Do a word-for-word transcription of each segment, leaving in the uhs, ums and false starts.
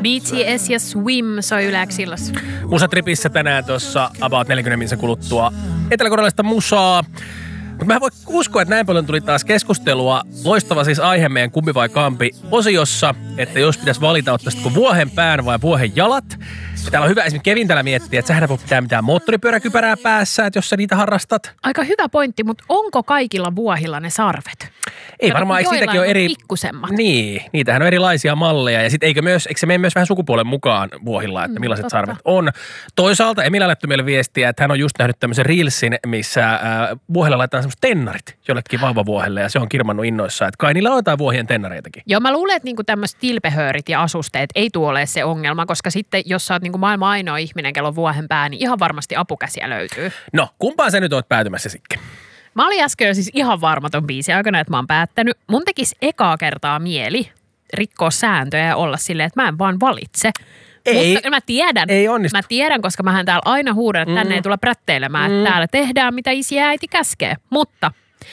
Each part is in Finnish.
B T S ja Swim soi Yleäks illassa. Musatripissä tänään tuossa about neljäkymmentä minuutin kuluttua eteläkorealaista musaa. Mutta mä en voi uskoa, että näin paljon tuli taas keskustelua. Loistava siis aihe meidän kumpi vai kampi osiossa, että jos pitäisi valita, ottaisitko vuohen pään vai vuohen jalat. Ja täällä on hyvä esimerkiksi Kevin täällä miettiä, että sähän ei pitää mitään moottoripyöräkypärää päässä, että jos sä niitä harrastat. Aika hyvä pointti, mutta onko kaikilla vuohilla ne sarvet? Ei varmaan, eikö siitäkin ole eri... pikkusemmat. Niin, niitähän on erilaisia malleja. Ja sitten eikö myös, eikö se mene myös vähän sukupuolen mukaan vuohilla, että millaiset mm, sarvet on. Toisaalta Emila laittoi meille viestiä, että hän on just nähnyt tämmöisen reelsin, missä äh, vuohella laitetaan semmoiset tennarit jollekin vauvavuohelle. Ja se on kirmannut innoissaan, että kai niillä on jotain vuohien tennareitakin. Joo, mä luulen, että niinku tämmöiset tilpehöörit ja asusteet ei tuo ole se ongelma, koska sitten jos sä oot niinku maailman ainoa ihminen, kello on vuohen pää, niin ihan varmasti apukäsiä löytyy. No, kumpaan sä nyt oot päätymässä Sikke? Mä olin äsken jo siis ihan varma ton biisin aikana, että mä oon päättänyt. Mun tekisi ekaa kertaa mieli rikkoa sääntöjä ja olla silleen, että mä en vaan valitse. Ei, mutta mä tiedän, ei onnistu. Mä tiedän, koska mähän täällä aina huudan, että tänne mm. ei tulla prätteilemään, että mm. täällä tehdään, mitä isi ja äiti käskee. Mutta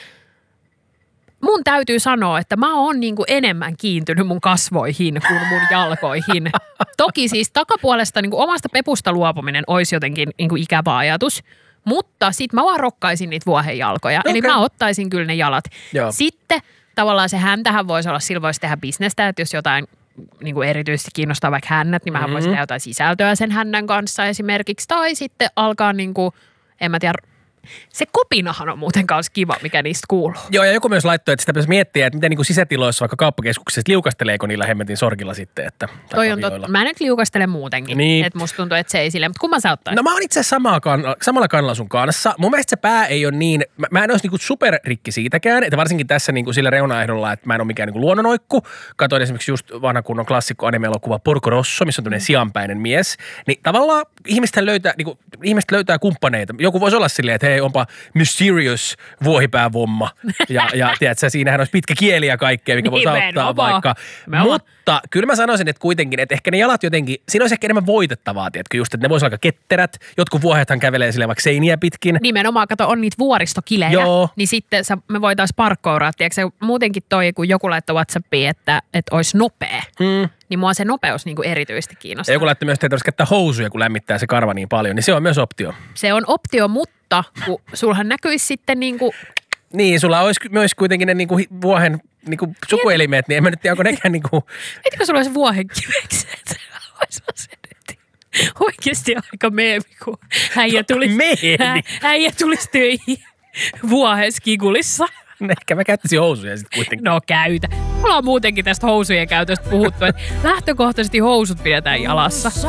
mun täytyy sanoa, että mä oon niinku enemmän kiintynyt mun kasvoihin kuin mun jalkoihin. Toki siis takapuolesta niinku omasta pepusta luopuminen olisi jotenkin niinku ikävä ajatus. Mutta sit mä vaan rokkaisin niitä vuohenjalkoja. Okay. Eli mä ottaisin kyllä ne jalat. Joo. Sitten tavallaan se häntähän voisi olla, sillä voisi tehdä bisnestä, että jos jotain niin kuin erityisesti kiinnostaa vaikka hännät, niin mähän mm-hmm. voisin tehdä jotain sisältöä sen hännän kanssa esimerkiksi. Tai sitten alkaa niin kuin, en mä tiedä, se kopinahan on muuten kanssa kiva, mikä niistä kuuluu. Joo, ja joku myös laittoi, että sitä pitäisi miettiä, että miten niin kuin sisätiloissa vaikka kauppakeskuksessa liukasteleeko niillä hemmetin sorgilla sitten. Että, toi on totta. Mä nyt liukastelen muutenkin. Niin. Että musta tuntuu, että se ei silleen, mutta kumman sä ottaisit? No mä oon itse asiassa kann- samalla kannalla sun kanssa. Mun mielestä se pää ei ole niin, mä, mä en olisi niin kuin superrikki siitäkään, että varsinkin tässä niin kuin sillä reunaehdolla, että mä en ole mikään niin kuin luonnonoikku. Katoin esimerkiksi just vanha kunnon klassikko anime-elokuva Porco Rosso, missä on tämmöinen sianpäinen mies. Niin tavallaan ihmiset löytää, niin kuin, ihmiset löytää kumppaneita. Joku voisi olla silleen, että hei, onpa mysterious vuohipäävomma. Ja, ja tiedätkö, siinähän olisi pitkä kieli ja kaikkea, mikä voisi auttaa vaikka. Mutta kyllä mä sanoisin, että kuitenkin, että ehkä ne jalat jotenkin, siinä olisi ehkä enemmän voitettavaa, tiedätkö, just, että ne voisi olla aika ketterät. Jotkut vuohethan kävelee silleen vaikka seiniä pitkin. Nimenomaan, kato, on niitä vuoristokilejä. Joo. Niin sitten me voitaisiin parkkouraa, tiedätkö, muutenkin toi, kun joku laittoi WhatsAppiin, että, että olisi nopea. Hmm. Niin mua se nopeus niin kuin erityisesti kiinnostaa. Ja joku laittoi myös, että ei tarvitse käyttää housuja, kun lämmittää se karva niin paljon, niin se on myös optio. Se on optio, mutta kun sulhan näkyisi sitten niin kuin... Niin, sulla olisi myös kuitenkin ne niin kuin vuohen niin kuin sukuelimet, niin en mä nyt tiedä, onko nekään niin kuin... Etkö sulla olisi vuohen kivekset? Olisi se nyt oikeasti aika meemi, kun äijä tulisi, meemi? Äijä tulisi töihin vuohenskikulissa. Ehkä mä käyttäisin housuja sitten kuitenkin. No käytä. Mulla on muutenkin tästä housujen käytöstä puhuttu, että lähtökohtaisesti housut pidetään jalassa.